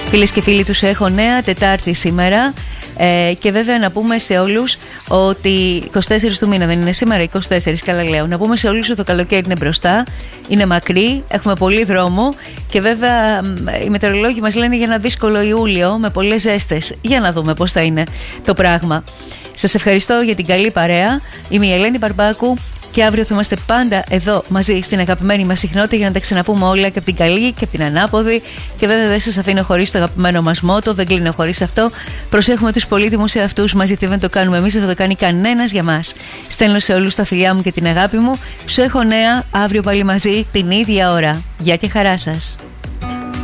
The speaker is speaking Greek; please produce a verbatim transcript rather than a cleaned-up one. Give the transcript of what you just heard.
Φίλες και φίλοι, τους έχω νέα Τετάρτη σήμερα. Ε, και βέβαια να πούμε σε όλους ότι είκοσι τέσσερις του μήνα, δεν είναι σήμερα, είκοσι τέσσερις, καλά λέω. Να πούμε σε όλους ότι το καλοκαίρι είναι μπροστά, είναι μακρύ, έχουμε πολύ δρόμο και βέβαια οι μετεωρολόγοι μας λένε για ένα δύσκολο Ιούλιο με πολλές ζέστες. Για να δούμε πώς θα είναι το πράγμα. Σας ευχαριστώ για την καλή παρέα. Είμαι η Ελένη Μπαρμπάκου. Και αύριο θα είμαστε πάντα εδώ μαζί στην αγαπημένη μας συχνότητα για να τα ξαναπούμε όλα και από την καλή και από την ανάποδη. Και βέβαια δεν σας αφήνω χωρίς το αγαπημένο μας μότο, δεν κλείνω χωρίς αυτό. Προσέχουμε τους πολύτιμους εαυτούς μας, γιατί δεν το κάνουμε εμείς, δεν θα το κάνει κανένας για μας. Στέλνω σε όλους τα φιλιά μου και την αγάπη μου. Σου έχω νέα αύριο πάλι μαζί την ίδια ώρα. Γεια και χαρά σας.